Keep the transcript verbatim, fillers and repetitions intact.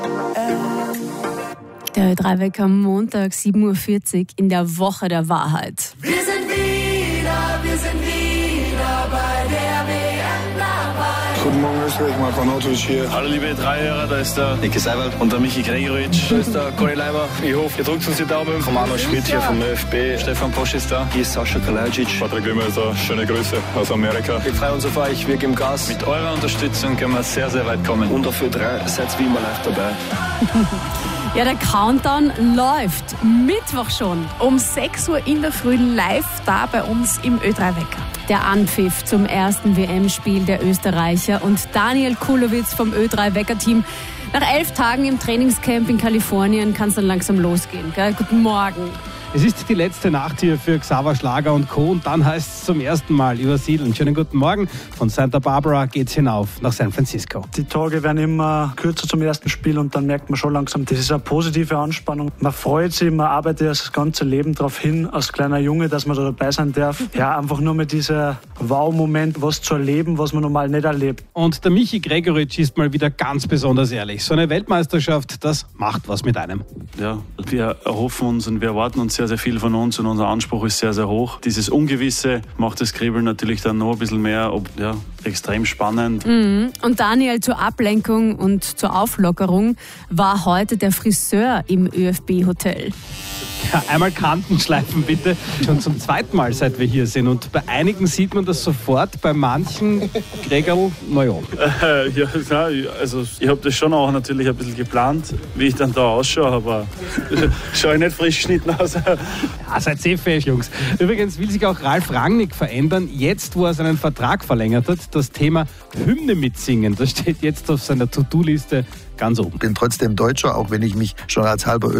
Der Ö drei Wecker am Montag, sieben Uhr vierzig, in der Woche der Wahrheit. Wir sind wieder, wir sind wieder bei der W M dabei. Guten Morgen Österreich, Marco Nautovic hier. Hallo liebe Dreihörer, da ist der Niki Seiwald und der Michi Gregoritsch. Da ist der Conny Leimer. Ich hoffe, ihr drückt uns die Daumen. Romano Schmidt hier vom ÖFB. Stefan Posch ist da. Hier ist Sascha Kalajic. Patrick Wimmer ist da. Schöne Grüße aus Amerika. Wir freuen uns auf euch, wir geben Gas. Mit eurer Unterstützung können wir sehr, sehr weit kommen. Und auf Ö drei seid wie immer live dabei. Ja, der Countdown läuft. Mittwoch schon. Um sechs Uhr in der Früh live da bei uns im Ö drei Wecker. Der Anpfiff zum ersten W M-Spiel der Österreicher und Daniel Kulowitz vom Ö drei Wecker-Team. Nach elf Tagen im Trainingscamp in Kalifornien kann es dann langsam losgehen. Gell? Guten Morgen. Es ist die letzte Nacht hier für Xaver Schlager und Co. Und dann heißt es zum ersten Mal übersiedeln. Schönen guten Morgen. Von Santa Barbara geht's hinauf nach San Francisco. Die Tage werden immer kürzer zum ersten Spiel und dann merkt man schon langsam, das ist eine positive Anspannung. Man freut sich, man arbeitet das ganze Leben darauf hin, als kleiner Junge, dass man da dabei sein darf. Ja, einfach nur mit dieser Wow-Moment, was zu erleben, was man normal nicht erlebt. Und der Michi Gregoritsch ist mal wieder ganz besonders ehrlich. So eine Weltmeisterschaft, das macht was mit einem. Ja, wir erhoffen uns und wir erwarten uns sehr, sehr viel von uns und unser Anspruch ist sehr, sehr hoch. Dieses Ungewisse macht das Kribbeln natürlich dann noch ein bisschen mehr, ob, ja, extrem spannend. Mhm. Und Daniel, zur Ablenkung und zur Auflockerung war heute der Friseur im ÖFB-Hotel. Ja, einmal Kanten schleifen bitte. Schon zum zweiten Mal, seit wir hier sind. Und bei einigen sieht man das sofort, bei manchen, Gregerl, naja. Äh, ja, also ich habe das schon auch natürlich ein bisschen geplant, wie ich dann da ausschaue, aber schaue ich nicht frisch geschnitten aus. Ja, seid sehr fest, Jungs. Übrigens will sich auch Ralf Rangnick verändern, jetzt wo er seinen Vertrag verlängert hat. Das Thema Hymne mitsingen, das steht jetzt auf seiner To-Do-Liste ganz oben. Ich bin trotzdem Deutscher, auch wenn ich mich schon als halber